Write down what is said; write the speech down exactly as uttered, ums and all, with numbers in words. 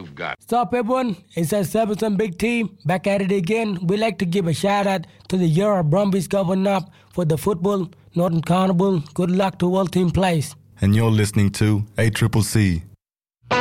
you've got. What's up, everyone? It's a seven seven Big Team back at it again. We'd like to give a shout out to the Yarra Brumbies coming up for the football Northern Carnival. Good luck to all team plays. And you're listening to A C C C.